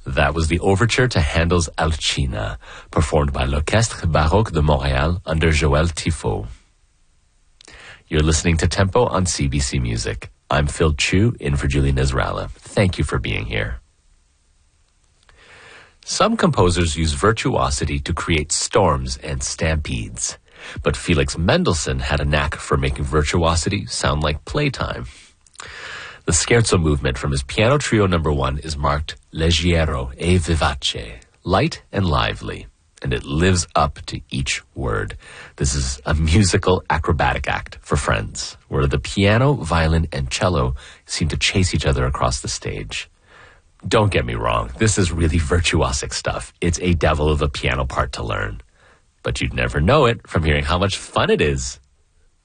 That was the overture to Handel's Alcina, performed by l'Orchestre Baroque de Montréal under Joël Tifo. You're listening to Tempo on CBC Music. I'm Phil Chu, in for Julie Nezrala. Thank you for being here. Some composers use virtuosity to create storms and stampedes, but Felix Mendelssohn had a knack for making virtuosity sound like playtime. The scherzo movement from his Piano Trio No. 1 is marked leggero e vivace, light and lively, and it lives up to each word. This is a musical acrobatic act for friends, where the piano, violin, and cello seem to chase each other across the stage. Don't get me wrong, this is really virtuosic stuff. It's a devil of a piano part to learn. But you'd never know it from hearing how much fun it is.